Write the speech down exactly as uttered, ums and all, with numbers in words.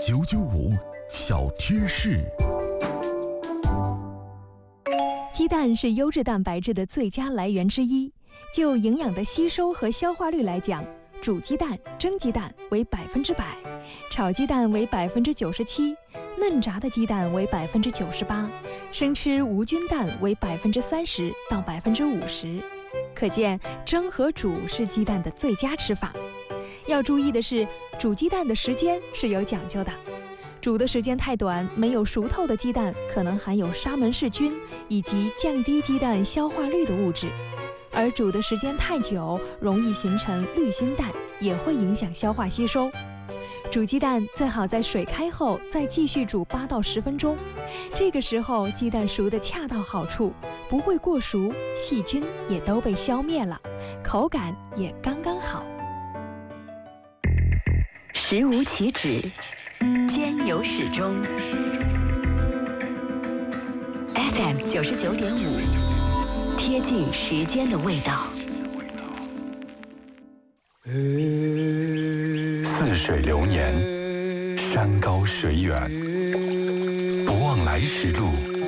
九九五小贴士。 鸡蛋是优质蛋白质的最佳来源之一。就营养的吸收和消化率来讲，煮鸡蛋、蒸鸡蛋为百分之百，炒鸡蛋为百分之九十七，嫩炸的鸡蛋为百分之九十八，生吃无菌蛋为百分之三十到百分之五十。可见蒸和煮是鸡蛋的最佳吃法。要注意的是，煮鸡蛋的时间是有讲究的。煮的时间太短，没有熟透的鸡蛋可能含有沙门氏菌以及降低鸡蛋消化率的物质。而煮的时间太久，容易形成绿心蛋，也会影响消化吸收。煮鸡蛋最好在水开后再继续煮八到十分钟，这个时候鸡蛋熟得恰到好处，不会过熟，细菌也都被消灭了，口感也刚刚好。 食无其止，兼有始终。F M 九十九点五。贴近时间的味道。 似水流年，山高水远，不忘来时路，